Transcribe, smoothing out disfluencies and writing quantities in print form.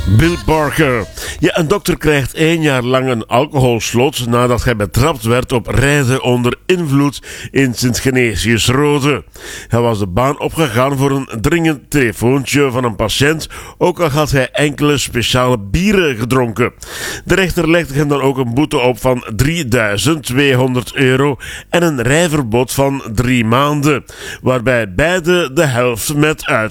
Bill Parker. Ja, een dokter krijgt 1 jaar lang een alcoholslot nadat hij betrapt werd op rijden onder invloed in Sint-Genesius-Rode. Hij was de baan opgegaan voor een dringend telefoontje van een patiënt, ook al had hij enkele speciale bieren gedronken. De rechter legde hem dan ook een boete op van €3.200 en een rijverbod van 3 maanden, waarbij beide de helft met uitstel